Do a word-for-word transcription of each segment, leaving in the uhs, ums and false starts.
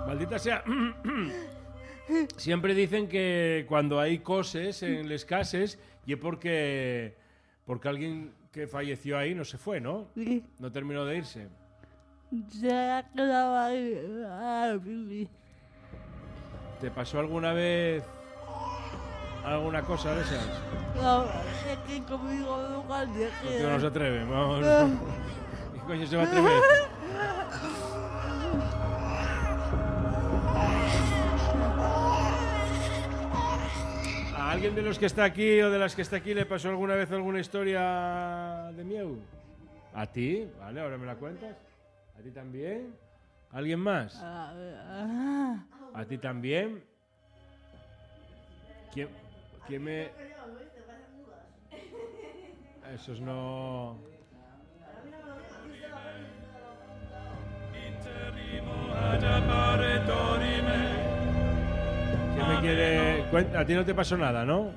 Maldita sea. Siempre dicen que cuando hay coses en les cases y es porque porque alguien que falleció ahí no se fue, ¿no? Sí. No terminó de irse. Se ha quedado ahí a vivir. ¿Te pasó alguna vez alguna cosa de esas? No, es que conmigo nunca se Contigo no se queda. atreve, vamos. ¿Qué coño se va a atrever? ¿A alguien de los que está aquí o de las que está aquí le pasó alguna vez alguna historia de miedo? ¿A ti? Vale, ahora me la cuentas. ¿A ti también? ¿Alguien más? Ah, ¿A ti también? ¿Quién, quién me...? Esos no... ¿Quién me quiere...? Cuen- A ti no te pasó nada, ¿no?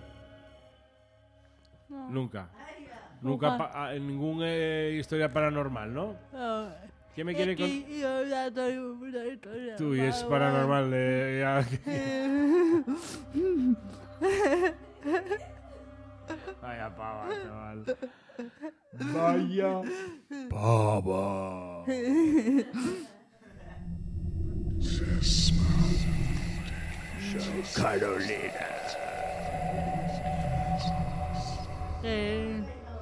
no. Nunca. Nunca, Nunca. pa- a- ninguna eh, historia paranormal, ¿no? No. ¿Quién me Es quiere que contar? yo ya tengo una historia. Tú, y es paranormal. paranormal. eh, ya- Vaya pava, chaval. Vaya pava. Carolina. Eh,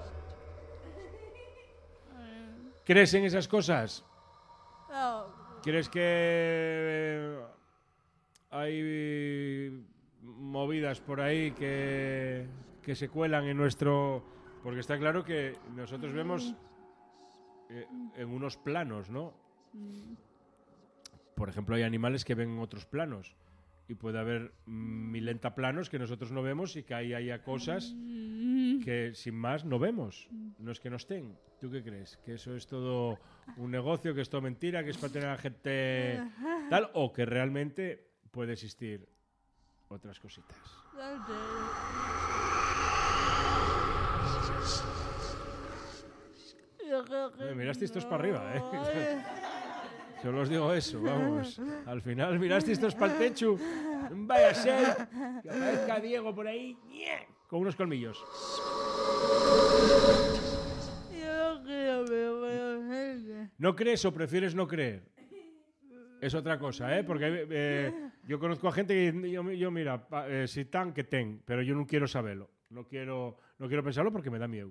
¿Crees en esas cosas? no. ¿Crees que hay movidas por ahí que, que se cuelan en nuestro... Porque está claro que nosotros vemos eh, en unos planos, ¿no? Por ejemplo, hay animales que ven en otros planos. Y puede haber mm, milenta planos que nosotros no vemos y que ahí haya cosas que sin más no vemos. No es que no estén. ¿Tú qué crees? ¿Que eso es todo un negocio, que es todo mentira, que es para tener a la gente tal? ¿O que realmente puede existir otras cositas? No sé. Yo creo que Eh, miraste estos no. para arriba, ¿eh? Ay, Solo os digo eso, vamos. Al final miraste estos para el techo. Vaya a ser que aparezca Diego por ahí ¡nye! Con unos colmillos. yo no creo, pero bueno, gente. ¿No crees o prefieres no creer? Es otra cosa, ¿eh? Porque eh, yo conozco a gente que yo, yo mira, pa- eh, si tan que ten, pero yo no quiero saberlo. No quiero, no quiero pensarlo porque me da miedo.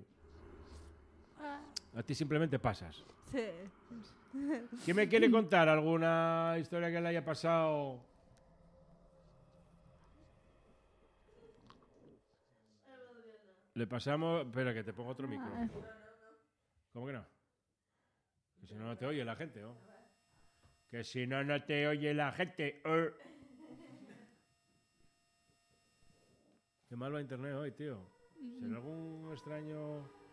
A ti simplemente pasas. Sí. ¿Quién me quiere contar alguna historia que le haya pasado? Le pasamos... Espera, que te pongo otro micro. ¿Cómo que no? Que si no, no te oye la gente, ¿no? Que si no, no te oye la gente. eh. Qué mal va internet hoy, tío. ¿Será algún extraño...?